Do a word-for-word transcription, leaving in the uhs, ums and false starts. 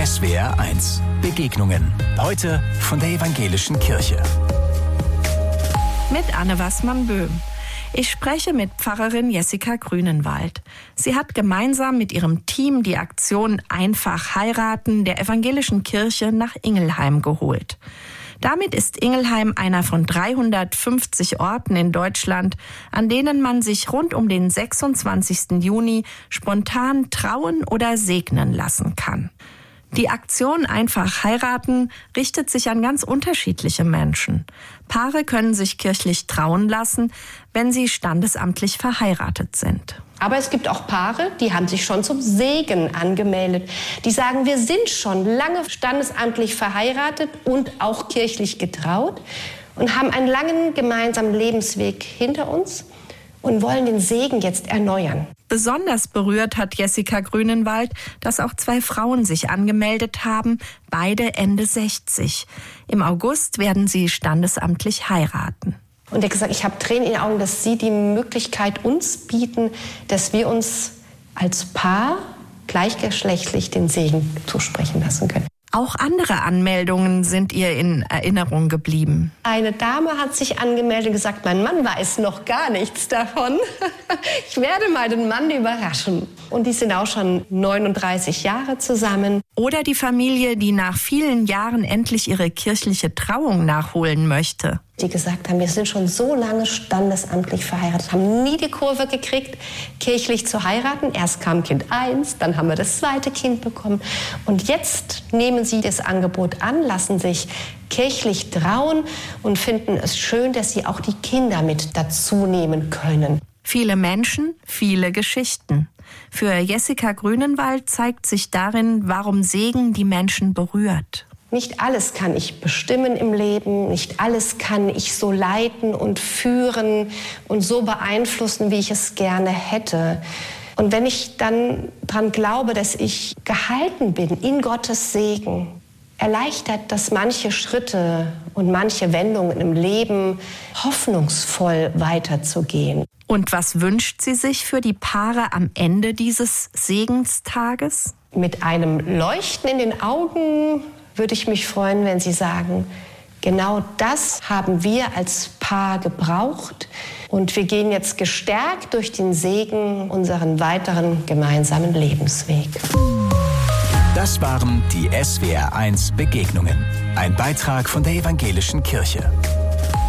S W R eins Begegnungen. Heute von der Evangelischen Kirche. Mit Anne Wassmann-Böhm. Ich spreche mit Pfarrerin Jessica Grünenwald. Sie hat gemeinsam mit ihrem Team die Aktion Einfach heiraten der Evangelischen Kirche nach Ingelheim geholt. Damit ist Ingelheim einer von dreihundertfünfzig Orten in Deutschland, an denen man sich rund um den sechsundzwanzigsten Juni spontan trauen oder segnen lassen kann. Die Aktion Einfach heiraten richtet sich an ganz unterschiedliche Menschen. Paare können sich kirchlich trauen lassen, wenn sie standesamtlich verheiratet sind. Aber es gibt auch Paare, die haben sich schon zum Segen angemeldet. Die sagen, wir sind schon lange standesamtlich verheiratet und auch kirchlich getraut und haben einen langen gemeinsamen Lebensweg hinter uns und wollen den Segen jetzt erneuern. Besonders berührt hat Jessica Grünenwald, dass auch zwei Frauen sich angemeldet haben, beide Ende sechzig. Im August werden sie standesamtlich heiraten. Und er hat gesagt, ich habe Tränen in den Augen, dass Sie die Möglichkeit uns bieten, dass wir uns als Paar gleichgeschlechtlich den Segen zusprechen lassen können. Auch andere Anmeldungen sind ihr in Erinnerung geblieben. Eine Dame hat sich angemeldet und gesagt, mein Mann weiß noch gar nichts davon. Ich werde mal den Mann überraschen. Und die sind auch schon neununddreißig Jahre zusammen. Oder die Familie, die nach vielen Jahren endlich ihre kirchliche Trauung nachholen möchte. Die gesagt haben, wir sind schon so lange standesamtlich verheiratet, haben nie die Kurve gekriegt, kirchlich zu heiraten. Erst kam Kind eins, dann haben wir das zweite Kind bekommen. Und jetzt nehmen sie das Angebot an, lassen sich kirchlich trauen und finden es schön, dass sie auch die Kinder mit dazu nehmen können. Viele Menschen, viele Geschichten. Für Jessica Grünenwald zeigt sich darin, warum Segen die Menschen berührt. Nicht alles kann ich bestimmen im Leben, nicht alles kann ich so leiten und führen und so beeinflussen, wie ich es gerne hätte. Und wenn ich dann daran glaube, dass ich gehalten bin in Gottes Segen, erleichtert das manche Schritte und manche Wendungen im Leben, hoffnungsvoll weiterzugehen. Und was wünscht sie sich für die Paare am Ende dieses Segenstages? Mit einem Leuchten in den Augen würde ich mich freuen, wenn Sie sagen, genau das haben wir als Paar gebraucht und wir gehen jetzt gestärkt durch den Segen unseren weiteren gemeinsamen Lebensweg. Das waren die S W R eins Begegnungen, ein Beitrag von der Evangelischen Kirche.